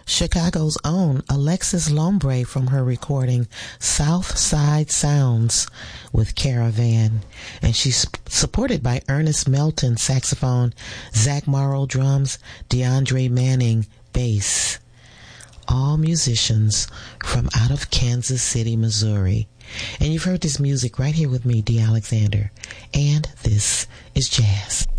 Chicago's own Alexis Lombre from her recording South Side Sounds with Caravan. And she's supported by Ernest Melton saxophone, Zach Morrow drums, DeAndre Manning bass. All musicians from out of Kansas City, Missouri. And you've heard this music right here with me, Dee Alexander. And this is jazz.